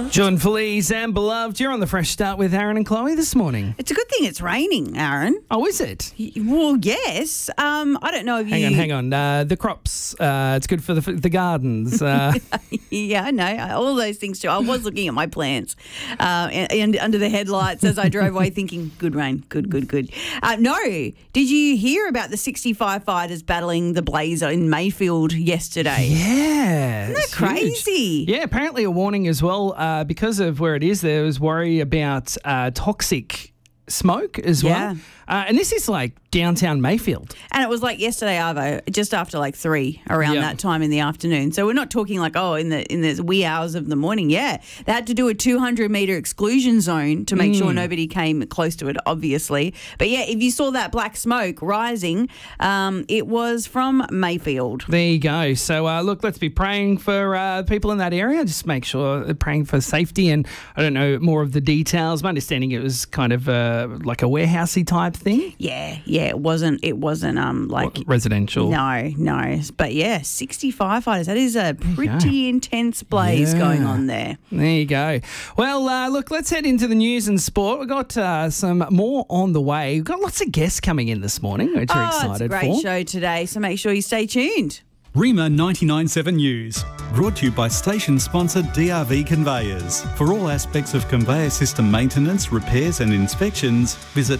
John Felice and Beloved, you're on the Fresh Start with Aaron and Chloe this morning. It's a good thing it's raining, Aaron. Oh, is it? Well, yes. I don't know if you... Hang on. The crops. It's good for the gardens. Yeah, I know. All those things too. I was looking at my plants and under the headlights as I drove away thinking, good rain, good. No. Did you hear about the 65 fighters battling the blaze in Mayfield yesterday? Yeah. Isn't that crazy? Yeah, apparently a warning as well because of where it is. There was worry about toxic smoke as well. And this is like downtown Mayfield. And it was like yesterday, Arvo, just after like 3 around that time in the afternoon. So we're not talking like, in the wee hours of the morning. Yeah, they had to do a 200-metre exclusion zone to make sure nobody came close to it, obviously. But yeah, if you saw that black smoke rising, it was from Mayfield. There you go. So look, let's be praying for people in that area. Just make sure they're praying for safety. And I don't know more of the details. My understanding it was kind of like a warehousey type thing. Yeah. It wasn't like residential. No. But yeah, 65 fighters. That is a pretty intense blaze going on there. There you go. Well, look, let's head into the news and sport. We've got some more on the way. We've got lots of guests coming in this morning, which we're excited for. It's a great show today, so make sure you stay tuned. Rima 99.7 News, brought to you by station sponsor DRV Conveyors. For all aspects of conveyor system maintenance, repairs and inspections, visit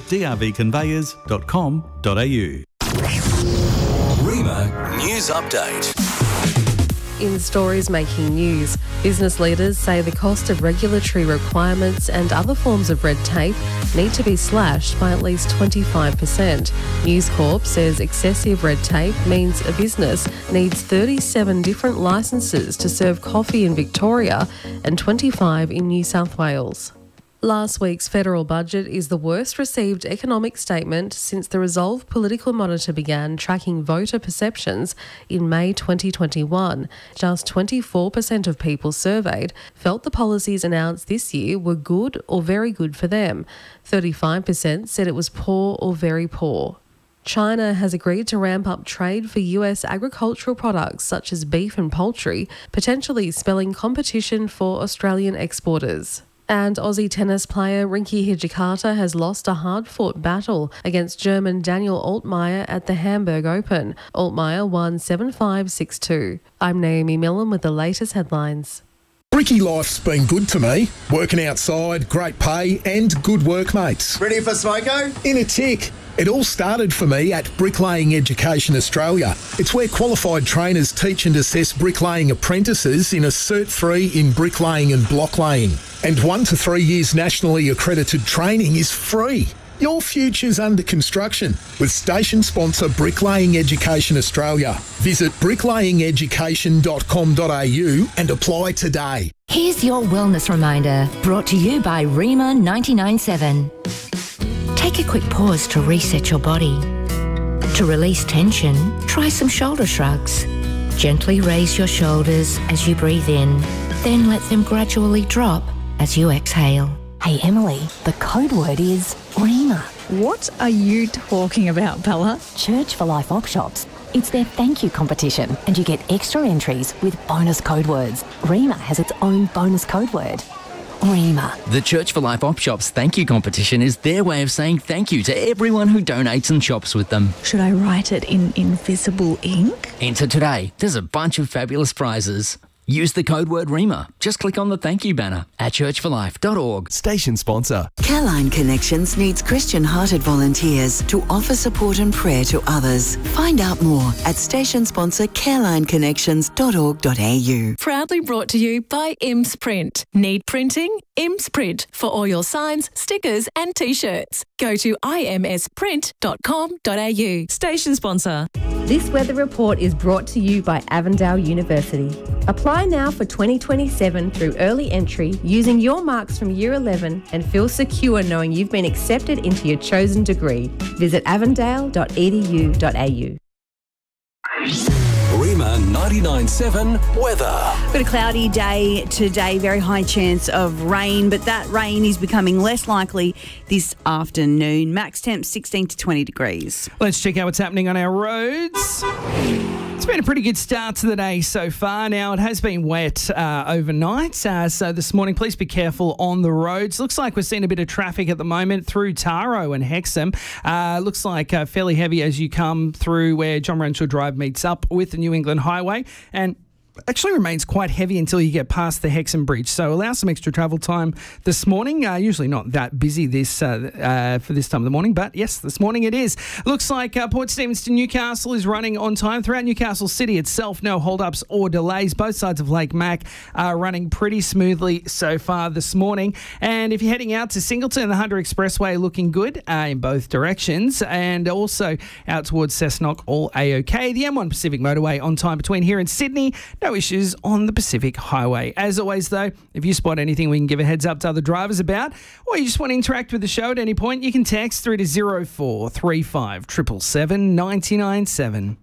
drvconveyors.com.au. Rima News Update. In stories making news, business leaders say the cost of regulatory requirements and other forms of red tape need to be slashed by at least 25%. News Corp says excessive red tape means a business needs 37 different licences to serve coffee in Victoria and 25 in New South Wales. Last week's federal budget is the worst received economic statement since the Resolve Political Monitor began tracking voter perceptions in May 2021. Just 24% of people surveyed felt the policies announced this year were good or very good for them. 35% said it was poor or very poor. China has agreed to ramp up trade for US agricultural products such as beef and poultry, potentially spelling competition for Australian exporters. And Aussie tennis player Rinky Hijikata has lost a hard-fought battle against German Daniel Altmaier at the Hamburg Open. Altmaier won 7-5, 6-2. I'm Naomi Millen with the latest headlines. Bricky life's been good to me. Working outside, great pay and good workmates. Ready for smoko? In a tick. It all started for me at Bricklaying Education Australia. It's where qualified trainers teach and assess bricklaying apprentices in a cert-free in bricklaying and blocklaying. And 1 to 3 years nationally accredited training is free. Your future's under construction with station sponsor Bricklaying Education Australia. Visit bricklayingeducation.com.au and apply today. Here's your wellness reminder, brought to you by Rima 99.7. Take a quick pause to reset your body. To release tension, try some shoulder shrugs. Gently raise your shoulders as you breathe in, then let them gradually drop as you exhale. Hey Emily, the code word is Rima. What are you talking about, Bella? Church for Life op shops. It's their thank you competition and you get extra entries with bonus code words. Rima has its own bonus code word. Rima. The Church for Life op shops thank you competition is their way of saying thank you to everyone who donates and shops with them. Should I write it in invisible ink? Enter today. There's a bunch of fabulous prizes. Use the code word REMA. Just click on the thank you banner at churchforlife.org. Station sponsor. Careline Connections needs Christian-hearted volunteers to offer support and prayer to others. Find out more at station sponsor carelineconnections.org.au. Proudly brought to you by IMS Print. Need printing? IMS Print for all your signs, stickers and T-shirts. Go to imsprint.com.au. Station sponsor. This weather report is brought to you by Avondale University. Apply now for 2027 through early entry using your marks from Year 11 and feel secure knowing you've been accepted into your chosen degree. Visit avondale.edu.au. Rima 99.7 weather. Got a cloudy day today, very high chance of rain, but that rain is becoming less likely this afternoon. Max temp 16 to 20 degrees. Let's check out what's happening on our roads. It's been a pretty good start to the day so far. Now, it has been wet overnight, so this morning, please be careful on the roads. Looks like we're seeing a bit of traffic at the moment through Taro and Hexham. Looks like fairly heavy as you come through where John Renshaw Drive meets up with the New England Highway, and actually remains quite heavy until you get past the Hexham Bridge. So allow some extra travel time this morning. Usually not that busy for this time of the morning, but yes, this morning it is. Looks like Port Stephens to Newcastle is running on time. Throughout Newcastle City itself, no hold-ups or delays. Both sides of Lake Mac are running pretty smoothly so far this morning. And if you're heading out to Singleton, the Hunter Expressway looking good in both directions. And also out towards Cessnock, all A-OK. The M1 Pacific Motorway on time between here and Sydney. No issues on the Pacific Highway. As always, though, if you spot anything we can give a heads up to other drivers about, or you just want to interact with the show at any point, you can text through to 0435 777 997.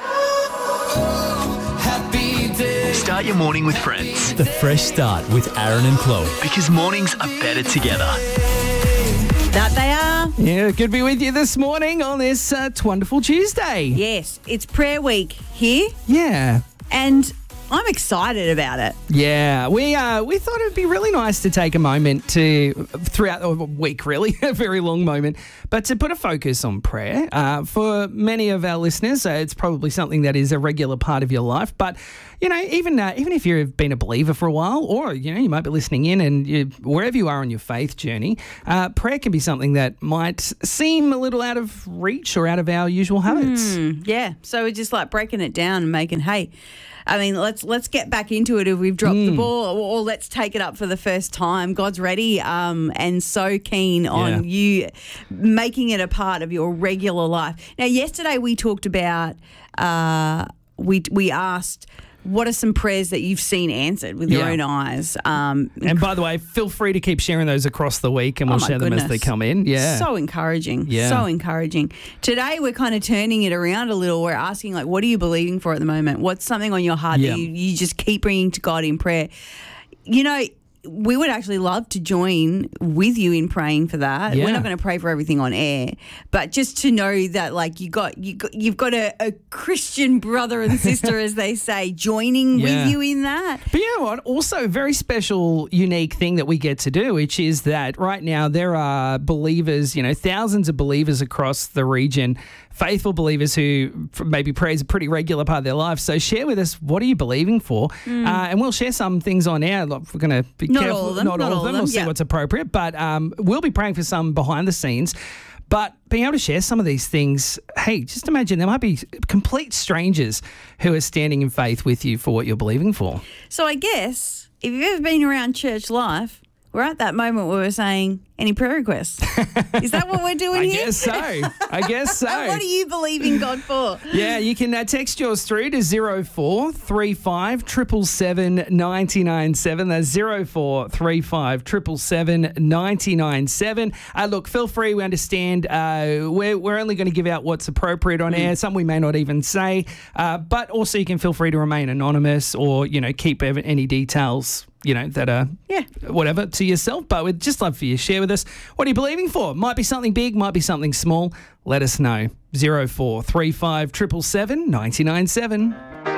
Start your morning with friends. The Fresh Start with Aaron and Chloe. Because mornings are better together. That they are. Yeah, good to be with you this morning on this wonderful Tuesday. Yes, it's prayer week here. Yeah. And I'm excited about it. Yeah, we thought it would be really nice to take a moment throughout the week, really, a very long moment, but to put a focus on prayer. For many of our listeners, it's probably something that is a regular part of your life, but you know, even if you've been a believer for a while, or you might be listening in and wherever you are on your faith journey, prayer can be something that might seem a little out of reach or out of our usual habits. Yeah, so we're just like breaking it down and making, hey, I mean, let's get back into it if we've dropped the ball, or let's take it up for the first time. God's ready and so keen on you making it a part of your regular life. Now, yesterday we talked about, we asked, what are some prayers that you've seen answered with your own eyes? And by the way, feel free to keep sharing those across the week and we'll share them as they come in. Yeah. So encouraging. Yeah. So encouraging. Today, we're kind of turning it around a little. We're asking, like, what are you believing for at the moment? What's something on your heart that you just keep bringing to God in prayer? You know, we would actually love to join with you in praying for that. Yeah. We're not going to pray for everything on air, but just to know that, like, you've got a Christian brother and sister, as they say, joining with you in that. But you know what? Also, a very special, unique thing that we get to do, which is that right now there are believers, thousands of believers across the region, faithful believers who maybe prayer is a pretty regular part of their life. So share with us, what are you believing for? And we'll share some things on air. Look, we're going to be Not careful. all of them. Not all of them. We'll see what's appropriate. But we'll be praying for some behind the scenes. But being able to share some of these things, hey, just imagine there might be complete strangers who are standing in faith with you for what you're believing for. So I guess if you've ever been around church life, we're at that moment where we're saying, any prayer requests? Is that what we're doing here? I guess so. What are you believing God for? Yeah, you can text yours through to 0435 777 997. That's 0435 777 997. Look, feel free. We understand we're only going to give out what's appropriate on air. Some we may not even say. But also you can feel free to remain anonymous or, keep any details that are whatever to yourself, but we'd just love for you to share with us. What are you believing for? Might be something big, might be something small. Let us know. 0435 777 997.